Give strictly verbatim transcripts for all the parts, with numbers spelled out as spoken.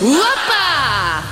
Hoppa!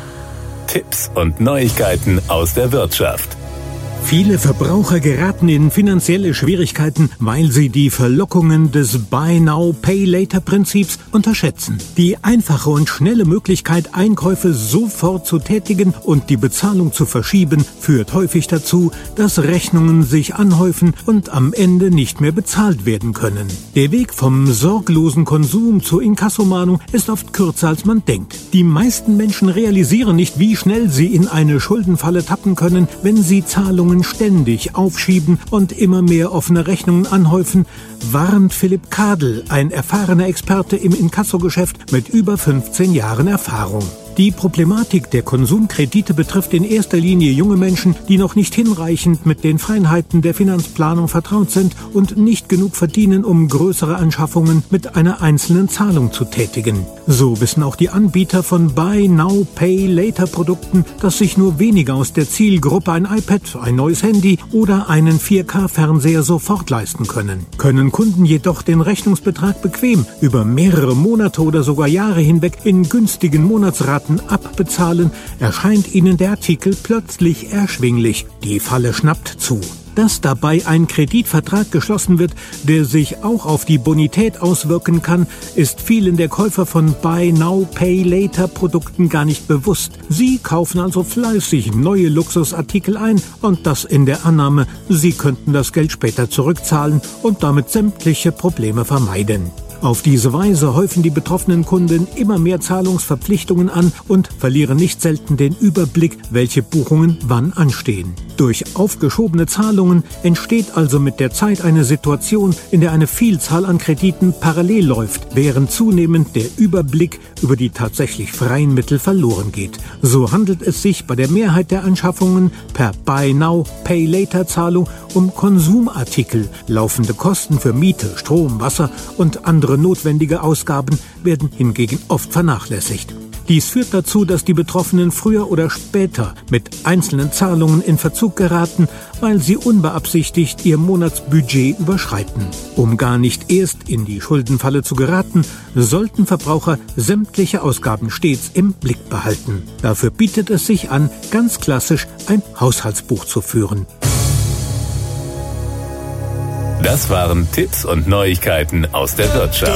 Tipps und Neuigkeiten aus der Wirtschaft. Viele Verbraucher geraten in finanzielle Schwierigkeiten, weil sie die Verlockungen des Buy-Now-Pay-Later-Prinzips unterschätzen. Die einfache und schnelle Möglichkeit, Einkäufe sofort zu tätigen und die Bezahlung zu verschieben, führt häufig dazu, dass Rechnungen sich anhäufen und am Ende nicht mehr bezahlt werden können. Der Weg vom sorglosen Konsum zur Inkassomahnung ist oft kürzer, als man denkt. Die meisten Menschen realisieren nicht, wie schnell sie in eine Schuldenfalle tappen können, wenn sie Zahlungen ständig aufschieben und immer mehr offene Rechnungen anhäufen, warnt Philipp Kadel, ein erfahrener Experte im Inkassogeschäft mit über fünfzehn Jahren Erfahrung. Die Problematik der Konsumkredite betrifft in erster Linie junge Menschen, die noch nicht hinreichend mit den Feinheiten der Finanzplanung vertraut sind und nicht genug verdienen, um größere Anschaffungen mit einer einzelnen Zahlung zu tätigen. So wissen auch die Anbieter von Buy-Now-Pay-Later-Produkten, dass sich nur wenige aus der Zielgruppe ein iPad, ein neues Handy oder einen vier K-Fernseher sofort leisten können. Können Kunden jedoch den Rechnungsbetrag bequem über mehrere Monate oder sogar Jahre hinweg in günstigen Monatsraten abbezahlen, erscheint ihnen der Artikel plötzlich erschwinglich. Die Falle schnappt zu. Dass dabei ein Kreditvertrag geschlossen wird, der sich auch auf die Bonität auswirken kann, ist vielen der Käufer von Buy-Now-Pay-Later-Produkten gar nicht bewusst. Sie kaufen also fleißig neue Luxusartikel ein und das in der Annahme, sie könnten das Geld später zurückzahlen und damit sämtliche Probleme vermeiden. Auf diese Weise häufen die betroffenen Kunden immer mehr Zahlungsverpflichtungen an und verlieren nicht selten den Überblick, welche Buchungen wann anstehen. Durch aufgeschobene Zahlungen entsteht also mit der Zeit eine Situation, in der eine Vielzahl an Krediten parallel läuft, während zunehmend der Überblick über die tatsächlich freien Mittel verloren geht. So handelt es sich bei der Mehrheit der Anschaffungen per Buy-Now-Pay-Later-Zahlung um Konsumartikel. Laufende Kosten für Miete, Strom, Wasser und andere notwendige Ausgaben werden hingegen oft vernachlässigt. Dies führt dazu, dass die Betroffenen früher oder später mit einzelnen Zahlungen in Verzug geraten, weil sie unbeabsichtigt ihr Monatsbudget überschreiten. Um gar nicht erst in die Schuldenfalle zu geraten, sollten Verbraucher sämtliche Ausgaben stets im Blick behalten. Dafür bietet es sich an, ganz klassisch ein Haushaltsbuch zu führen. Das waren Tipps und Neuigkeiten aus der Wirtschaft.